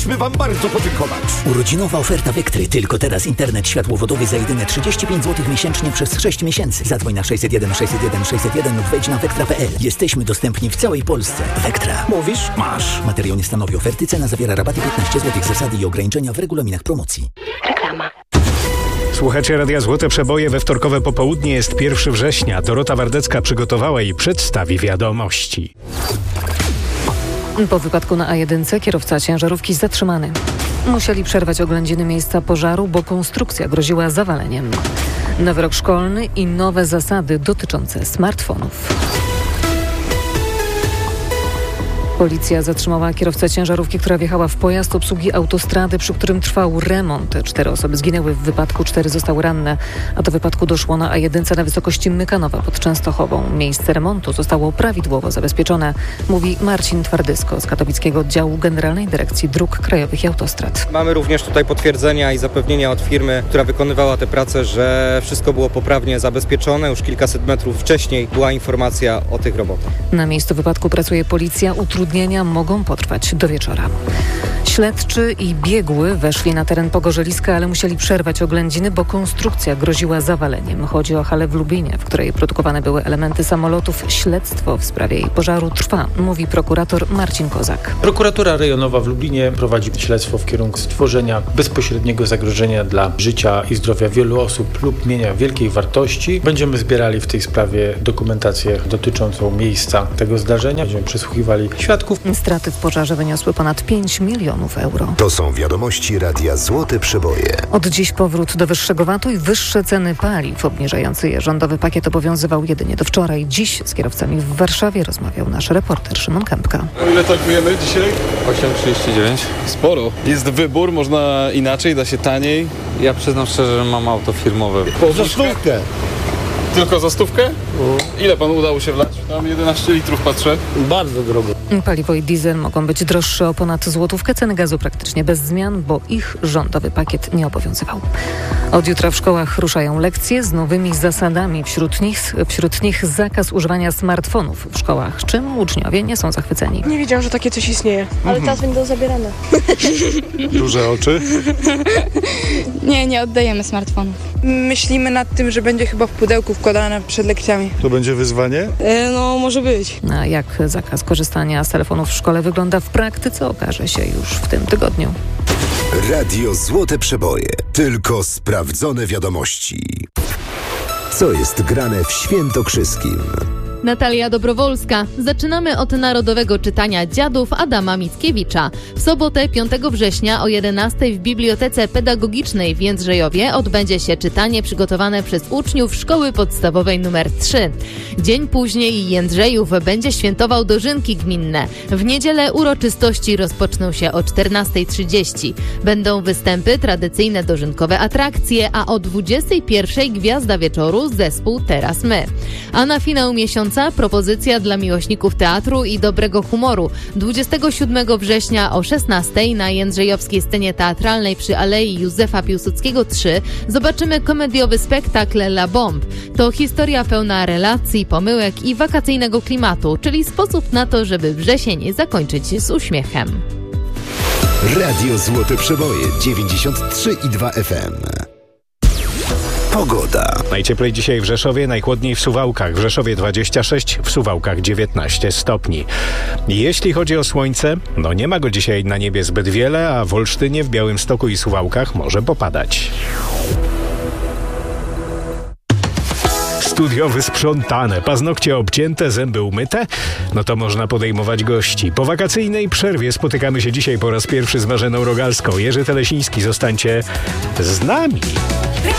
Chcemy wam bardzo podziękować. Urodzinowa oferta Vectry. Tylko teraz internet światłowodowy za jedyne 35 zł miesięcznie przez 6 miesięcy. Zadzwoń na 601 601 601 lub wejdź na vectra.pl. Jesteśmy dostępni w całej Polsce. Vectra. Mówisz? Masz. Materiał nie stanowi oferty. Cena zawiera rabaty 15 zł. Zasady i ograniczenia w regulaminach promocji. Reklama. Słuchacie Radia Złote Przeboje. We wtorkowe popołudnie jest 1 września. Dorota Wardecka przygotowała i przedstawi wiadomości. Po wypadku na A1 kierowca ciężarówki zatrzymany. Musieli przerwać oględziny miejsca pożaru, bo konstrukcja groziła zawaleniem. Nowy rok szkolny i nowe zasady dotyczące smartfonów. Policja zatrzymała kierowcę ciężarówki, która wjechała w pojazd obsługi autostrady, przy którym trwał remont. 4 osoby zginęły w wypadku, 4 zostały ranne. A do wypadku doszło na A1 na wysokości Mykanowa pod Częstochową. Miejsce remontu zostało prawidłowo zabezpieczone, mówi Marcin Twardysko z katowickiego oddziału Generalnej Dyrekcji Dróg Krajowych i Autostrad. Mamy również tutaj potwierdzenia i zapewnienia od firmy, która wykonywała te prace, że wszystko było poprawnie zabezpieczone. Już kilkaset metrów wcześniej była informacja o tych robotach. Na miejscu wypadku pracuje policja. Utrudnienia mogą potrwać do wieczora. Śledczy i biegły weszli na teren Pogorzeliska, ale musieli przerwać oględziny, bo konstrukcja groziła zawaleniem. Chodzi o halę w Lublinie, w której produkowane były elementy samolotów. Śledztwo w sprawie jej pożaru trwa, mówi prokurator Marcin Kozak. Prokuratura rejonowa w Lublinie prowadzi śledztwo w kierunku stworzenia bezpośredniego zagrożenia dla życia i zdrowia wielu osób lub mienia wielkiej wartości. Będziemy zbierali w tej sprawie dokumentację dotyczącą miejsca tego zdarzenia. Będziemy przesłuchiwali świadków. Straty w pożarze wyniosły ponad 5 milionów euro. To są wiadomości Radia Złote Przeboje. Od dziś powrót do wyższego VAT-u i wyższe ceny paliw. Obniżający je rządowy pakiet obowiązywał jedynie do wczoraj. Dziś z kierowcami w Warszawie rozmawiał nasz reporter Szymon Kępka. Ile tankujemy dzisiaj? 8,39. Sporo. Jest wybór, można inaczej, da się taniej. Ja przyznam szczerze, że mam auto firmowe. Za stówkę. Tylko za stówkę? Ile panu udało się wlać? Tam 11 litrów patrzę. Bardzo drogo. Paliwo i diesel mogą być droższe o ponad złotówkę. Ceny gazu praktycznie bez zmian, bo ich rządowy pakiet nie obowiązywał. Od jutra w szkołach ruszają lekcje z nowymi zasadami. Wśród nich zakaz używania smartfonów w szkołach, czym uczniowie nie są zachwyceni. Nie wiedziałam, że takie coś istnieje. Ale teraz będą zabierane. Duże oczy? Nie oddajemy smartfonów. Myślimy nad tym, że będzie chyba w pudełku wkładane przed lekcjami. To będzie wyzwanie? No, może być. A jak zakaz korzystania z telefonów w szkole wygląda w praktyce, okaże się już w tym tygodniu. Radio Złote Przeboje. Tylko sprawdzone wiadomości. Co jest grane w Świętokrzyskim? Natalia Dobrowolska. Zaczynamy od narodowego czytania Dziadów Adama Mickiewicza. W sobotę 5 września o 11:00 w Bibliotece Pedagogicznej w Jędrzejowie odbędzie się czytanie przygotowane przez uczniów Szkoły Podstawowej nr 3. Dzień później Jędrzejów będzie świętował dożynki gminne. W niedzielę uroczystości rozpoczną się o 14:30. Będą występy, tradycyjne dożynkowe atrakcje, a o 21:00 gwiazda wieczoru zespół Teraz My. A na finał miesiąca propozycja dla miłośników teatru i dobrego humoru. 27 września o 16:00 na jędrzejowskiej scenie teatralnej przy Alei Józefa Piłsudskiego 3 zobaczymy komediowy spektakl La Bombe. To historia pełna relacji, pomyłek i wakacyjnego klimatu, czyli sposób na to, żeby wrzesień zakończyć z uśmiechem. Radio Złote Przeboje 93,2 FM. Pogoda. Najcieplej dzisiaj w Rzeszowie, najchłodniej w Suwałkach. W Rzeszowie 26, w Suwałkach 19 stopni. Jeśli chodzi o słońce, nie ma go dzisiaj na niebie zbyt wiele, a w Olsztynie, w Białymstoku i Suwałkach może popadać. Studio wysprzątane, paznokcie obcięte, zęby umyte? To można podejmować gości. Po wakacyjnej przerwie spotykamy się dzisiaj po raz pierwszy z Marzeną Rogalską. Jerzy Telesiński, zostańcie z nami.